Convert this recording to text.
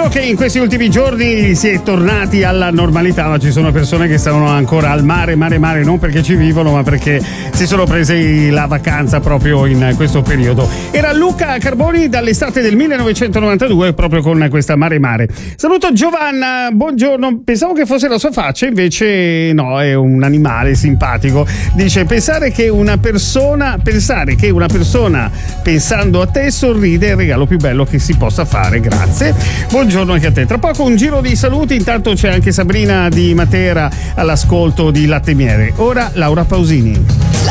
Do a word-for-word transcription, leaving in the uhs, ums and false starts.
vero che in questi ultimi giorni si è tornati alla normalità, ma ci sono persone che stanno ancora al mare, mare, mare, non perché ci vivono, ma perché si sono presi la vacanza proprio in questo periodo. Era Luca Carboni dall'estate del millenovecentonovantadue, proprio con questa Mare Mare. Saluto Giovanna, buongiorno. Pensavo che fosse la sua faccia, invece no, è un animale simpatico. Dice: pensare che una persona, pensare che una persona pensando a te sorride è il regalo più bello che si possa fare. Grazie. Buongiorno anche a te. Tra poco un giro di saluti, intanto c'è anche Sabrina di Matera all'ascolto di Latte Miele. Ora Laura Pausini.